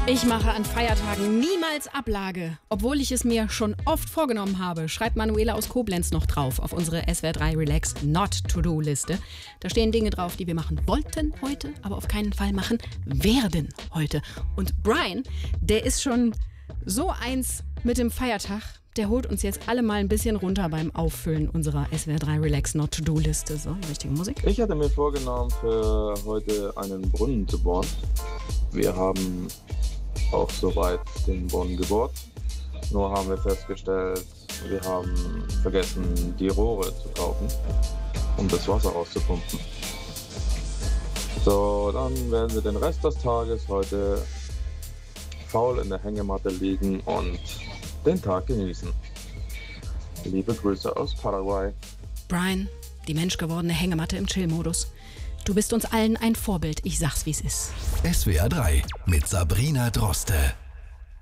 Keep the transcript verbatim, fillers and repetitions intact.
Ich mache an Feiertagen niemals Ablage, obwohl ich es mir schon oft vorgenommen habe, schreibt Manuela aus Koblenz noch drauf auf unsere S W R drei Relax Not-To-Do-Liste. Da stehen Dinge drauf, die wir machen wollten heute, aber auf keinen Fall machen werden heute. Und Brian, der ist schon so eins mit dem Feiertag, der holt uns jetzt alle mal ein bisschen runter beim Auffüllen unserer S W R drei Relax Not-To-Do-Liste. So, die richtige Musik. Ich hatte mir vorgenommen, für heute einen Brunnen zu bohren. Wir haben auch soweit den Brunnen gebohrt. Nur haben wir festgestellt, wir haben vergessen, die Rohre zu kaufen, um das Wasser rauszupumpen. So, dann werden wir den Rest des Tages heute faul in der Hängematte liegen und den Tag genießen. Liebe Grüße aus Paraguay. Brian, die menschgewordene Hängematte im Chill-Modus. Du bist uns allen ein Vorbild, ich sag's wie's ist. S W R drei mit Sabrina Droste.